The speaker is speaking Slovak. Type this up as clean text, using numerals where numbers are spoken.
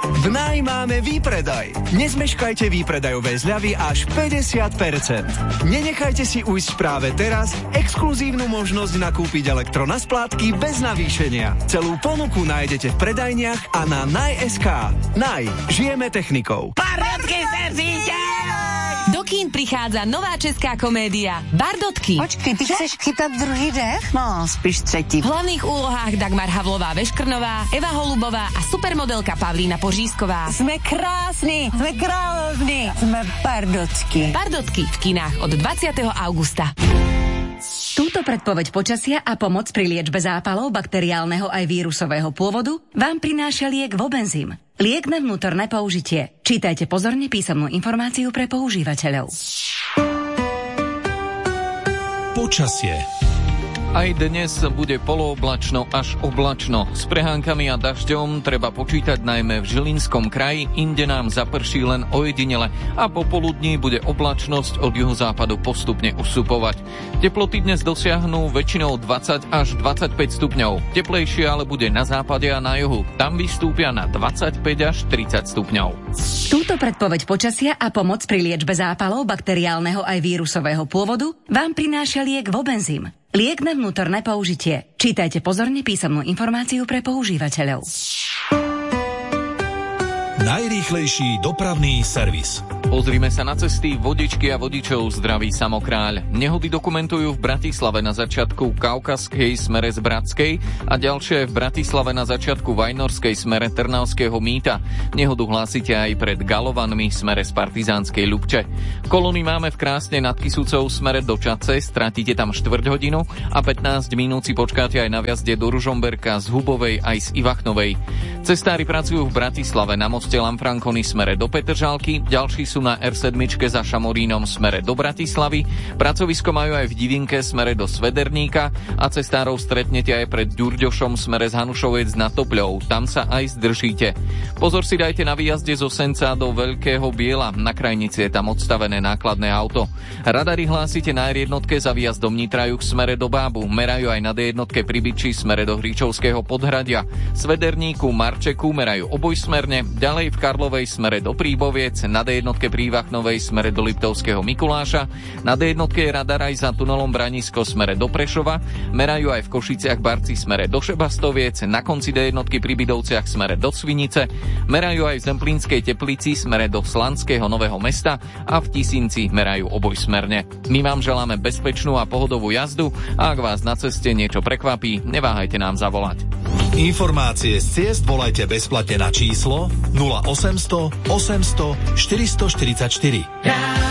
V Naj máme výpredaj. Nezmeškajte výpredajové zľavy až 50%. Nenechajte si ujsť práve teraz exkluzívnu možnosť nakúpiť elektro na splátky bez navýšenia. Celú ponuku nájdete v predajniach a na Naj.sk. Naj. Žijeme technikou. Bardotky servíte! Do kín prichádza nová česká komédia Bardotky. Počkej, ty chceš chytať druhý dech? No, spíš tretí. V hlavných úlohách Dagmar Havlová-Veškrnová, Eva Holubová a supermodelka Pavlína Pořízková. Sme krásni, sme kráľovní, sme Bardotky. Bardotky v kinách od 20. augusta. Túto predpoveď počasia a pomoc pri liečbe zápalov bakteriálneho aj vírusového pôvodu vám prináša liek Vobenzym. Liek na vnútorné použitie. Čítajte pozorne písomnú informáciu pre používateľov. Počasie. Aj dnes bude polooblačno až oblačno. S prehánkami a dažďom treba počítať najmä v Žilinskom kraji, inde nám zaprší len ojedinele a popoludní bude oblačnosť od juhozápadu postupne ustupovať. Teploty dnes dosiahnu väčšinou 20 až 25 stupňov. Teplejšie ale bude na západe a na juhu. Tam vystúpia na 25 až 30 stupňov. Túto predpoveď počasia a pomoc pri liečbe zápalov bakteriálneho aj vírusového pôvodu vám prináša liek Vobenzym. Liek na vnútorné použitie. Čítajte pozorne písomnú informáciu pre používateľov. Najrýchlejší dopravný servis. Pozrime sa na cesty, vodičky a vodičov, zdraví Samokráľ. Nehody dokumentujú v Bratislave na začiatku Kaukazskej smere z Bratskej a ďalšie v Bratislave na začiatku Vajnorskej smere Trnavského Mýta. Nehodu hlásite aj pred Galovanmi smere z Partizánskej Ľubče. Kolóny máme v Krásne nad Kysucou smere do Čadce, stratíte tam 4 hodinu a 15 minút si počkáte aj na vjazde do Ružomberka z Hubovej aj z Ivachnovej. Cestári pracujú v Bratislave na moste Lanfranconi smere do Petržalky, ďalší sú na R7 za Šamorínom smere do Bratislavy, pracovisko majú aj v Divinke smere do Svederníka a cestárov stretnete aj pred Ďurďošom smere z Hanušovec nad Topľou, tam sa aj zdržíte. Pozor si dajte na výjazde zo Senca do Veľkého Biela, na krajnici je tam odstavené nákladné auto. Radary hlásite na R1 za výjazdom Nitrajuch smere do Bábu, merajú aj na D1 pri Byči smere do Hríčovského Podhradia, Svederníku, Marčeku merajú obojsmerne, ďalej v Karlovej smere do Príboviec, na D1 pri Ivachnovej smere do Liptovského Mikuláša, na D1 je radar aj za tunelom Branisko smere do Prešova, merajú aj v Košiciach Barci smere do Šebastoviec, na konci D1 pri Bidovciach smere do Svinice, merajú aj v Zemplínskej Teplici smere do Slanského Nového Mesta a v Tisinci merajú obojsmerne. My vám želáme bezpečnú a pohodovú jazdu a ak vás na ceste niečo prekvapí, neváhajte nám zavolať. Informácie z ciest volajte bezplatne na číslo 0800 800 444.